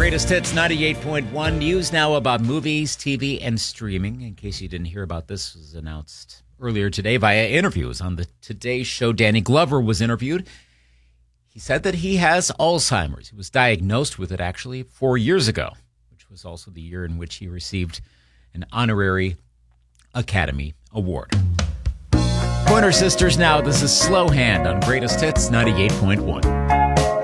Greatest Hits 98.1. News now about movies, TV, and streaming. In case you didn't hear about this, it was announced earlier today via interviews on the Today Show. Danny Glover was interviewed. He said that he has Alzheimer's. He was diagnosed with it actually 4 years ago, which was also the year in which he received an honorary Academy Award. Pointer Sisters now. This is Slow Hand on Greatest Hits 98.1.